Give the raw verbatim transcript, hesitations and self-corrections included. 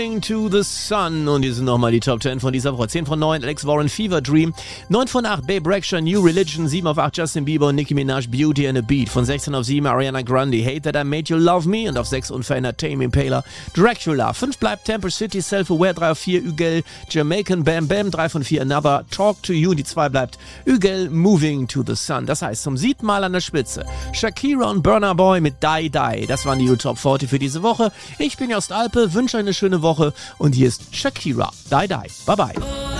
To the Sun. Und hier sind nochmal die Top zehn von dieser Woche. zehn von neun, Alex Warren, Fever Dream. neun von acht, Babe Rexha, New Religion. sieben auf acht, Justin Bieber und Nicki Minaj, Beauty and a Beat. Von sechzehn auf sieben, Ariana Grande, Hate That I Made You Love Me. Und auf sechs, unverändert, Tame Impala, Dracula. fünf bleibt Temper City, Self-Aware. drei auf vier, Ügel, Jamaican Bam Bam. drei von vier, Another, Talk to You. Die zwei bleibt Ügel, Moving to the Sun. Das heißt, zum siebten Mal an der Spitze Shakira und Burna Boy mit Die Die. Das waren die Top vierzig für diese Woche. Ich bin Jost Alpe, wünsche eine schöne Woche und hier ist Shakira. Die Die. Bye bye.